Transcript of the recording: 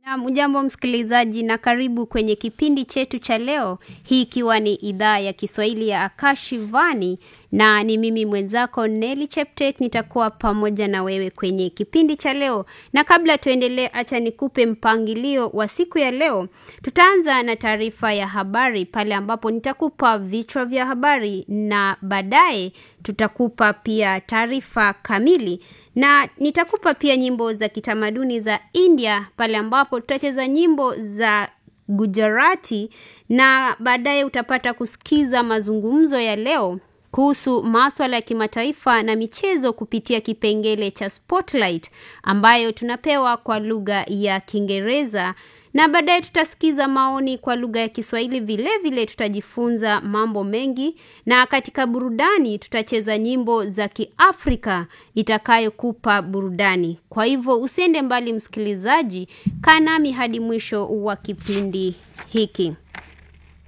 Ujambo msikilizaji na karibu kwenye kipindi chetu cha leo, hii ikiwa ni idhaa ya Kiswahili ya Akashivani na ni mimi mwenzako Nelly Cheptek, nitakuwa pamoja na wewe kwenye kipindi cha leo. Na kabla tuendelee, acha nikupe mpangilio wa siku ya leo. Tutaanza na taarifa ya habari pale ambapo nitakupa vichwa vya habari na baadaye tutakupa pia taarifa kamili. Na nitakupa pia nyimbo za kitamaduni za India pale ambapo tutacheza nyimbo za Gujarati na baadaye utapata kusikiza mazungumzo ya leo kuhusu masuala ya kimataifa na michezo kupitia kipengele cha Spotlight ambayo tunapewa kwa lugha ya Kiingereza, na baadaye tutasikiza maoni kwa lugha ya Kiswahili. Vile vile tutajifunza mambo mengi, na katika burudani tutacheza nyimbo za Kiafrika itakayokupa burudani. Kwa hivyo usiende mbali msikilizaji, kaa nami hadi mwisho wa kipindi hiki.